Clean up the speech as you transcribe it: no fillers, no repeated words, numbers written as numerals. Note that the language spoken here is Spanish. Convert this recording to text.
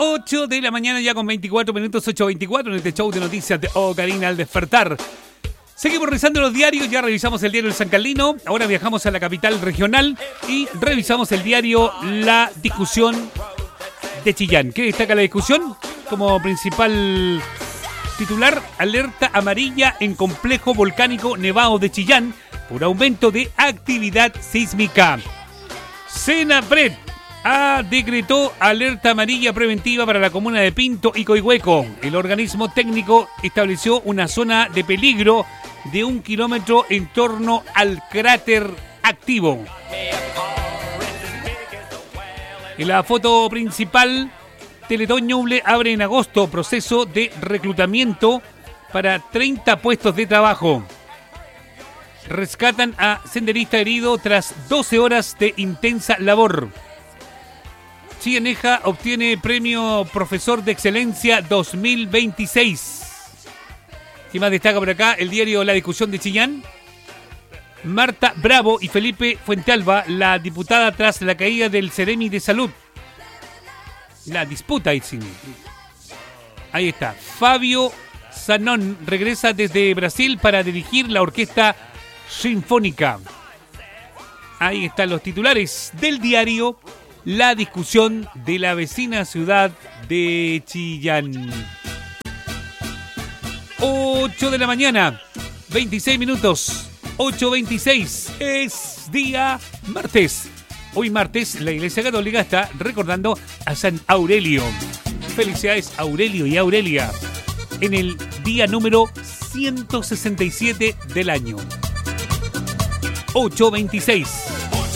8 de la mañana ya con 24 minutos, 8:24 en este show de noticias de Karina al despertar. Seguimos revisando los diarios, ya revisamos el diario El San Carlino, ahora viajamos a la capital regional y revisamos el diario La Discusión de Chillán. ¿Qué destaca la discusión? Como principal titular, alerta amarilla en complejo volcánico Nevado de Chillán por aumento de actividad sísmica. Senapred decretó alerta amarilla preventiva para la comuna de Pinto y Coihueco. El organismo técnico estableció una zona de peligro de 1 kilómetro en torno al cráter activo. En la foto principal, Teletón Ñuble abre en agosto proceso de reclutamiento para 30 puestos de trabajo. Rescatan a senderista herido tras 12 horas de intensa labor. Chillaneja obtiene premio Profesor de Excelencia 2026. ¿Qué más destaca por acá? El diario La Discusión de Chillán. Marta Bravo y Felipe Fuentealba, la diputada tras la caída del Ceremi de Salud. La disputa, ahí está. Fabio Zanón regresa desde Brasil para dirigir la orquesta sinfónica. Ahí están los titulares del diario La Discusión de la vecina ciudad de Chillán. 8 de la mañana, 26 minutos, 8:26, es día martes. Hoy martes la Iglesia Católica está recordando a San Aurelio. Felicidades Aurelio y Aurelia en el día número 167 del año. 8:26.